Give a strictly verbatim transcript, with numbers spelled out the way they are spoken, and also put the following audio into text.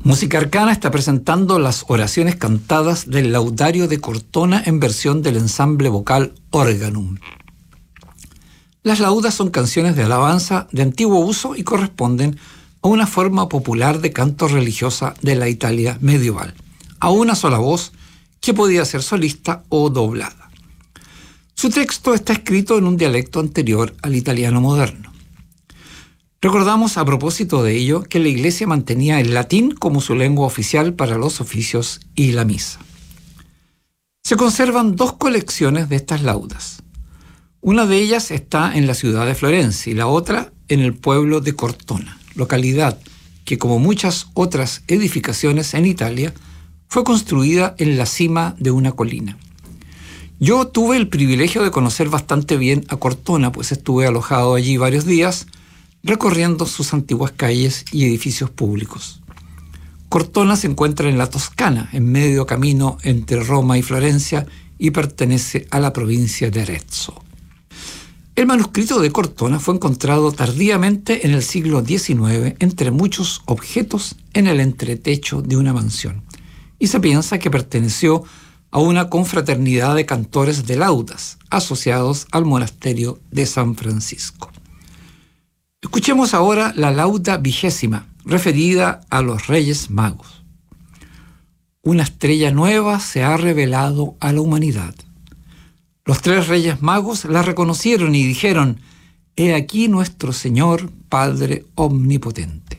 Música Arcana está presentando las oraciones cantadas del Laudario de Cortona en versión del ensamble vocal Organum. Las laudas son canciones de alabanza de antiguo uso y corresponden a una forma popular de canto religiosa de la Italia medieval, a una sola voz que podía ser solista o doblada. Su texto está escrito en un dialecto anterior al italiano moderno. Recordamos a propósito de ello que la Iglesia mantenía el latín como su lengua oficial para los oficios y la misa. Se conservan dos colecciones de estas laudas. Una de ellas está en la ciudad de Florencia y la otra en el pueblo de Cortona, localidad que, como muchas otras edificaciones en Italia, fue construida en la cima de una colina. Yo tuve el privilegio de conocer bastante bien a Cortona, pues estuve alojado allí varios días, recorriendo sus antiguas calles y edificios públicos. Cortona se encuentra en la Toscana, en medio camino entre Roma y Florencia, y pertenece a la provincia de Arezzo. El manuscrito de Cortona fue encontrado tardíamente en el siglo diecinueve entre muchos objetos en el entretecho de una mansión, y se piensa que perteneció a una confraternidad de cantores de laudas asociados al monasterio de San Francisco. Escuchemos ahora la lauda vigésima, referida a los Reyes Magos. Una estrella nueva se ha revelado a la humanidad. Los tres Reyes Magos la reconocieron y dijeron: «He aquí nuestro Señor, Padre Omnipotente».